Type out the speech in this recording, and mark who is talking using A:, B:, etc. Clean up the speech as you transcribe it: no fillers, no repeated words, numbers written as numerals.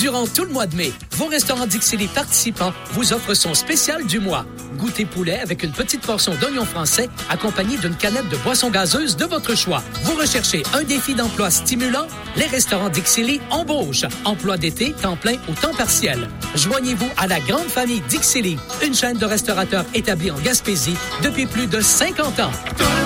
A: Durant tout le mois de mai, vos restaurants Dixili participants vous offrent son spécial du mois. Goûter poulet avec une petite portion d'oignons français accompagnée d'une canette de boisson gazeuse de votre choix. Vous recherchez un défi d'emploi stimulant? Les restaurants Dixili embauchent. Emploi d'été, temps plein ou temps partiel. Joignez-vous à la grande famille Dixili, une chaîne de restaurateurs établie en Gaspésie depuis plus de 50 ans.